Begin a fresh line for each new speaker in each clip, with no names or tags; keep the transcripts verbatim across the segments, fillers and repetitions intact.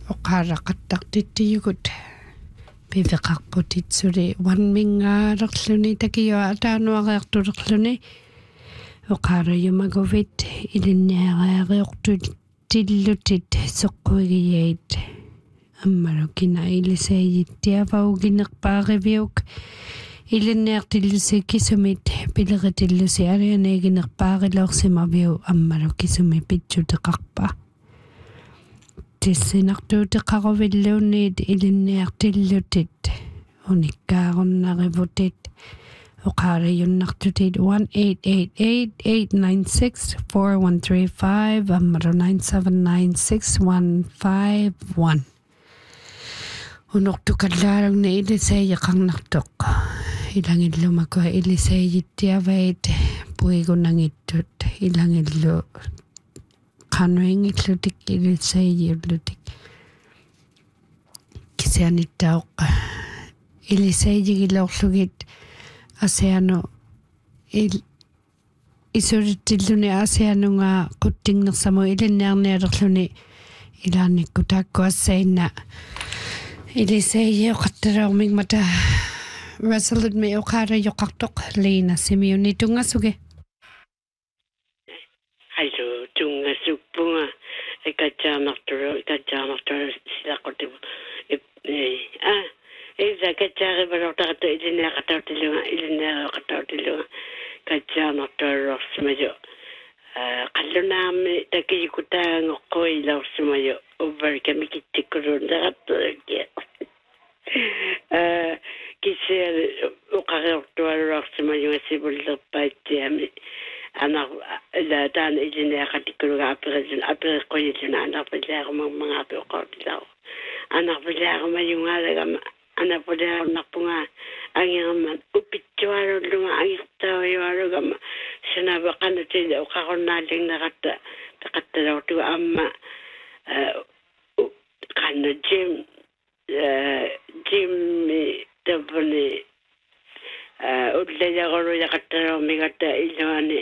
oqaraqattaqtittiyugut piveqarputitsuli wanmingaarerluni takiua ataanuareartulerluni oqaarayumaguvit ilinniareariortut tillutit soqquigiait аммалукина илисаиттиаваугинерпааривиук илинниартиллусиккисумит пилеритиллуси алианаагинерпаарилоорсимавиу аммалукисуми питсутеқарпа тиссинартуутеқаровиллуунниит илинниартиллутит униккааруннаривутит oqaarayunnartutit one eight eight eight eight nine six four one three five ammaru nine seven nine six one five one unortukallaarugna ilisaayiqarnartoq ilangillumako ilisaayittiavait puigunangittut ilangillu qanuingillutik ilisaayiullutik kisianittauq ilisaayigiloorlugit asianu il isuritilluni asianunga quttingnersamu ilinniarnialerluni ilaanikkutakkuassainna ilisayyo qattaraumik mata Resolute me oqaarayoqartoq Leena Simeoni tungasuge
Hallo tungasuppunga ekatsaanarturu ekatsaanarturu silaqutivu ah Esa katsari balortaratu ilinneaqatautiluga ilinneaqatautiluga katsaanartuarorsumayo qallunaarmi takiyukutaangoqquilaorsumayo uvarkamikittikkulunderattuakia eh kisia uqariortuarorsumayo sibullerpaittiami ana la tan ilinneaqatikkuluga aperilun aperiqquyilluna anarpillaarumarmangaapi oqautilau anarpillaarumayungaalaga ana pudaarnarpunga angirman upittuarullunga angirtauyuarugama sanavaqanutila uqarunnaallingnerata taqattalortuga amma qannu jim jim tabuni ullayagoru yaqattalormigatta illuani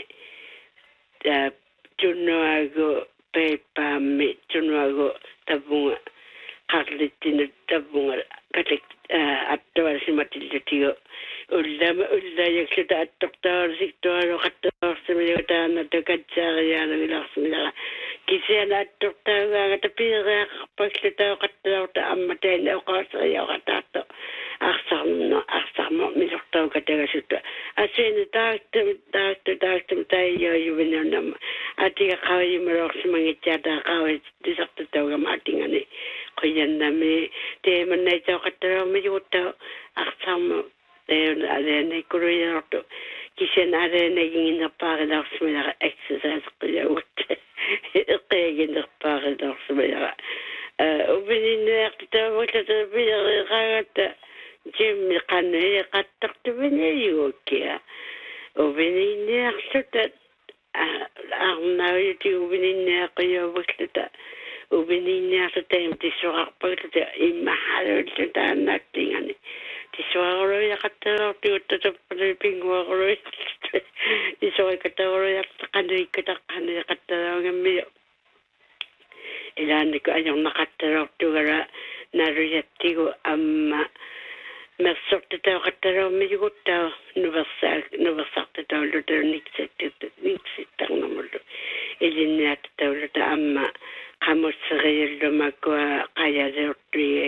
tunnuagu peippaammi tunnuagu tabunga qarlittinut tabunga katik attuarsimatillutigo ullama ullayaksuta attortaarsiktuaru qattaarsimiyutaana takatsaariaanugilaarsimilaa kisiana attortaagaagata piiriaqarpaksutao qattalaorta ammatayna oqaaseriaqataarto arsarno arsarmo misortaukatagasutta asina taaktum taaktu taaktum taiyayuvinunama atiga qawiyimalorsimangitsaata qawit tisartutaugama atingani qoyannami teemannaytao qattalaormiyutta arsarmo teena alene kuruyorto kisiana alene ginginerpaarilaarsimilaa exercise qiyawut qeeginerpaarilaarsimilaa ubininneertitaavutatapiiriqagata jimmi qanni qattartuvinayuukkia ubininneerluta arnauyuti ubininneeqiyavulluta ubininneerluta imtissuqarpagluta immahalulluta annattingani tissuaqaruyaqattalortiuttatappali pinguaqaruy isuaqatauruyartaqanuikkutaqqani qattalaungammiyo ilaanniku ajornaqattalortugara naruyattigu amma mersortitao qattalaummijuguttao nuversaal nuversartitaulluta niksattit niksittarnamullu ilinniattataulluta amma qamusseriullumakua qayaseortuie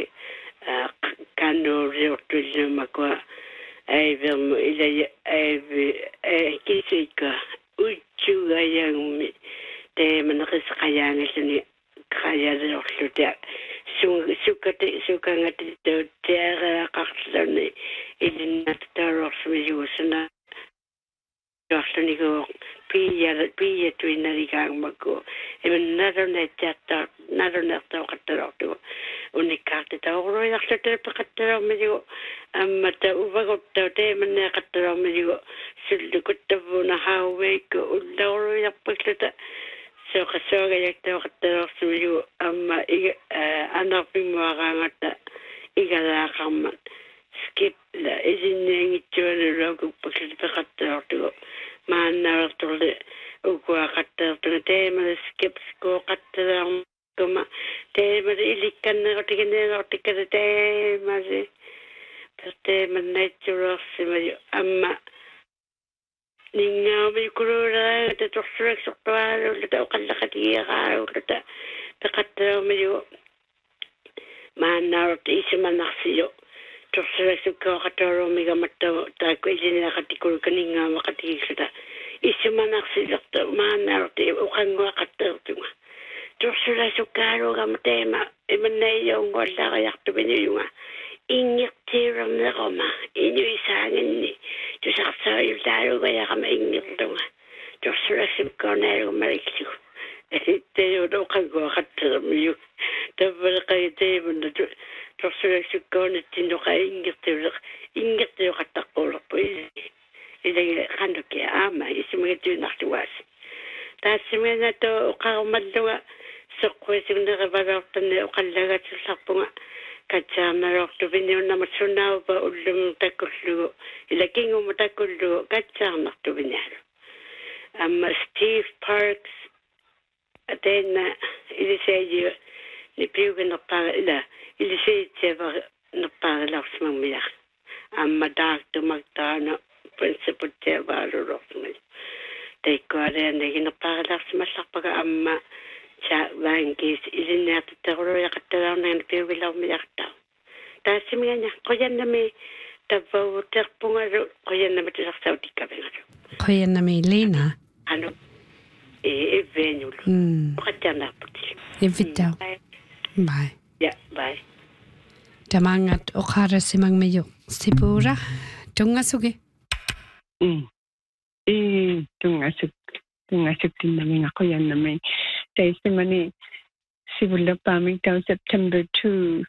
kannuuriortullumakua aivermu ilaya aivi kisika utsugayanmi teemanaqisqayaangalluni qayaseorluta sukati sukangati teaqaqarluni ilinnattaarorsumijuusuna jorlunigo piya piya tuinarigaangmakku imannarunatsatta narunertauqattalortu unikkaartitauruyarlutapaqattalormigu ammata uvaguttau teemanneaqattalormigu sullukuttavuna haaweikku ullauruyarpakluta soqasoogayaktauqattalorsumigu amma anarpimmuaqaangatta igalaaqarman skip la isinneengitsuanulaukuppaklupeqattalortugu maannaverturli ukuaqattalortuga teemala skip skooqattalaarma Tema ilikan na kotikan na kotikan tema si. Tema na churos si mayo amma. Ninga may kurura ta tosrek soktuaro ta ukalla katiya ka ta takatra mayo. Mana ro isi manaksiyo. Tosrek sokko kataro miga matta ta ko ijina katikul kaninga makati kita. Isi manaksiyo ta mana ro te ukangwa kataro tunga. Tosrek sokaro gamatema imanay yung wala kayak to binyunga. Ingit tiram na koma. Inyo isangin ni. Tusaksa yung taro kaya kama ingit tunga. Tosrek sokko na yung marikyo. Tayo daw kagwa kataro yung. Tapos kayo tayo na tosrek sokko na tino kaya ingit tiyo. Ingit tiyo katakolo po. Ilay kando kaya ama. Isi mga tiyo naktuwas. Tapos mga na to kaumadwa. So kwesing nakabalaktan na ukalaga sa sapunga. Katsama rokto binyo na masunaw ba ulum takullugo. Ilaking umutakullugo. Katsama rokto binyaro. Um, Steve Parks. Aten na iliseyo. Nipiuga na para ila. Iliseyo siya na para lang sa mga miyak. Ang madagto magtano. Prinsipal siya ba rokto mo. Tay ko rin na ginapara lang sa masakpaga amma. Sa bangkis, ilin na tataro ya kataraw na napiwilaw mo yaktaw. Tapos mga niya, kuya na may tabaw, takpo nga ro, kuya na may tasaksaw di kami nga ro.
Kuya na may Lena?
Ano? Eh, e-venue lo.
Mm.
Katya na po sila.
Evitaw. Bye.
Yeah, bye.
Tamangat o kara si Mang Mayo. Sipura, tunga sugi.
Mm. Eh, tunga sugi. Tunga sugi namin ako yan namin. Testimony sibula paming taon September second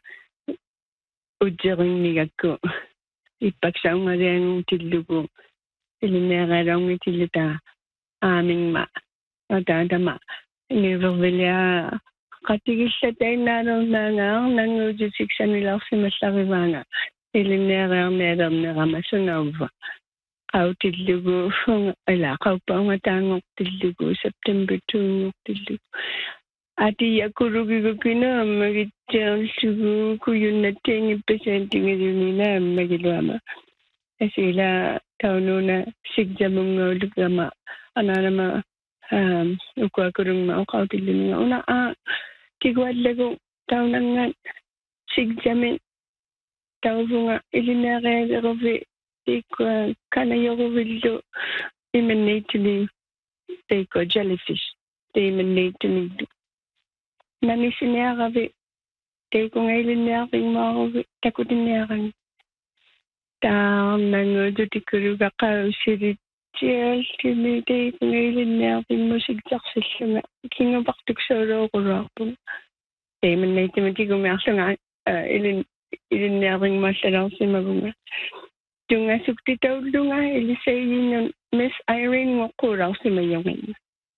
ujiring nigako ipaksaw nga rin tilugo ilinararang itilita aming ma matanda ma inirovelya katigil sa tayo naroon na nga nang ujisik sa nila si masakibanga ilinarang meron na kamasunaw Kau tilugo, ala kau pa matangok tilugo September second tilugo. Ati yakurugi ko kina magitang sugu kuyun na tingi percent ng na magilama. Kasi la tauno na sigja mong lugama ana nama um ukwa kurung ma kau tilugo una a kigwad lago taunangan sigja men taunga ilinare rovi Iko kana yoko video emanate to me. They go jellyfish. They emanate to me. Nani sinayakabi. They kung ngayon niya aking mga takutin niya aking. Taong nangodo di kuruga ka sirit. Cheers, kini they kung ngayon niya aking musigsak sa siya. Kingabaktik sa ro ko rapo. They emanate to me. Kung mayaksa nga ilin ilin niya aking masarang si magunga. Yung nga suktitaw doon nga, ilisay yun yung Miss Irene mo kuraw si Mayongin.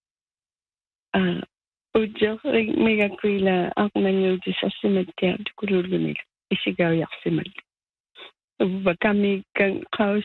Ah, udyo, may gakwila ako nangyod sa simetya, di ko lulo nila. Isigaw yak si Mal. Kami kang